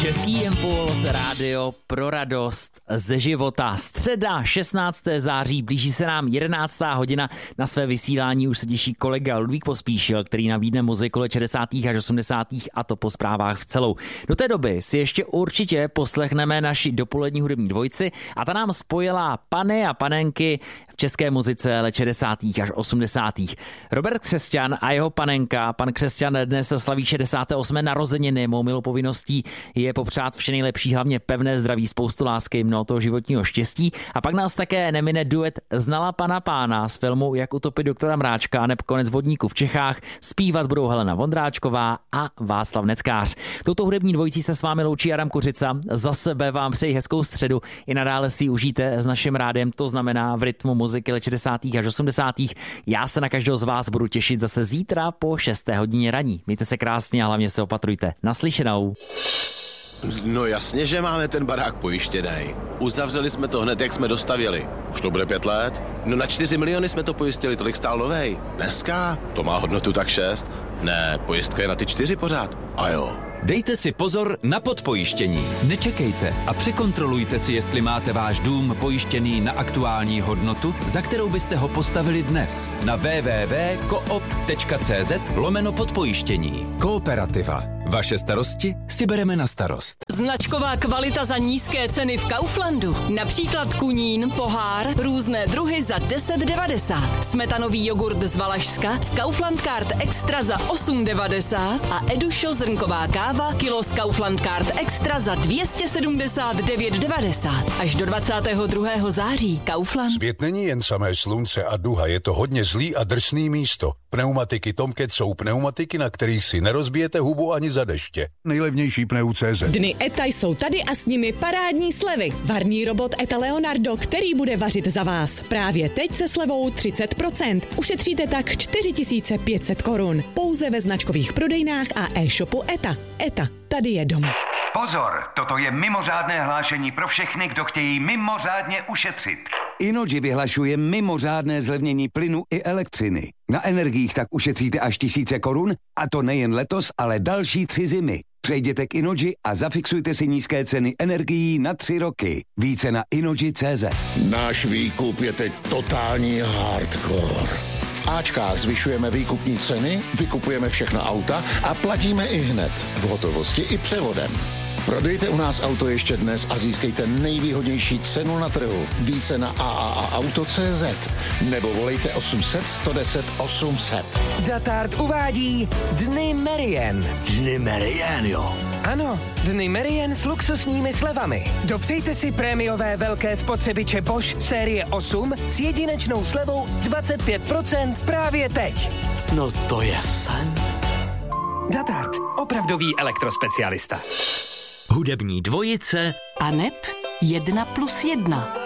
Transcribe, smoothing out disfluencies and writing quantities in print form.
Český impuls, rádio pro radost ze života. Středa, 16. září, blíží se nám 11. hodina. Na své vysílání už se těší kolega Ludvík Pospíšil, který nabídne muziku let 60. až 80. a to po zprávách v celou. Do té doby si ještě určitě poslechneme naši dopolední hudební dvojici a ta nám spojila pany a panenky v české muzice let 60. až 80. Robert Křesťan a jeho panenka. Pan Křesťan dnes slaví 68. narozeniny. Mou milou povinností je popřát vše nejlepší, hlavně pevné zdraví, spoustu lásky, mnoho toho životního štěstí. A pak nás také nemine duet Znala pana pána z filmu Jak utopit doktora Mráčka a neb Konec vodníku v Čechách. Zpívat budou Helena Vondráčková a Václav Neckář. Touto hudební dvojicí se s vámi loučí Adam Kuřica. Za sebe vám přeji hezkou středu. I nadále si užijte s naším rádiem, to znamená v rytmu muziky let 60. až 80. Já se na každého z vás budu těšit zase zítra po 6. hodině raní. Mějte se krásně a hlavně se opatrujte. Naslyšenou. No jasně, že máme ten barák pojištěnej. Uzavřeli jsme to hned, jak jsme dostavěli. Už to bude 5 let. No na 4 miliony jsme to pojistili, tolik stál novej. Dneska to má hodnotu tak 6. Ne, pojistka je na ty 4 pořád. A jo. Dejte si pozor na podpojištění. Nečekejte a překontrolujte si, jestli máte váš dům pojištěný na aktuální hodnotu, za kterou byste ho postavili dnes na www.coop.cz/podpojištění. Kooperativa. Vaše starosti si bereme na starost. Značková kvalita za nízké ceny v Kauflandu. Například kunín, pohár, různé druhy za 10,90. Smetanový jogurt z Valašska z Kaufland Card Extra za 8,90 a Edušo zrnková káva kilo z Kaufland Card Extra za 279,90. Až do 22. září. Kaufland. Svět není jen samé slunce a duha, je to hodně zlý a drsný místo. Pneumatiky Tomcat jsou pneumatiky, na kterých si nerozbijete hubu ani za deště. Nejlevnější pneu.cz. Dny ETA jsou tady a s nimi parádní slevy. Varný robot ETA Leonardo, který bude vařit za vás. Právě teď se slevou 30%. Ušetříte tak 4500 korun. Pouze ve značkových prodejnách a e-shopu ETA. ETA, tady je doma. Pozor, toto je mimořádné hlášení pro všechny, kdo chtějí mimořádně ušetřit. Innogy vyhlašuje mimořádné zlevnění plynu i elektřiny. Na energiích tak ušetříte až 1000 korun, a to nejen letos, ale další 3 zimy. Přejděte k Innogy a zafixujte si nízké ceny energií na 3 roky. Více na Innogy.cz. Náš výkup je teď totální hardcore. V Ačkách zvyšujeme výkupní ceny, vykupujeme všechna auta a platíme i hned, v hotovosti i převodem. Prodejte u nás auto ještě dnes a získejte nejvýhodnější cenu na trhu. Více na AAAauto.cz nebo volejte 800 110 800. Datard uvádí Dny Merien. Dny Merien, jo. Ano, Dny Merien s luxusními slevami. Dopřejte si prémiové velké spotřebiče Bosch série 8 s jedinečnou slevou 25% právě teď. No to je sen. Datard, opravdový elektrospecialista. Hudební dvojice A neb 1+1.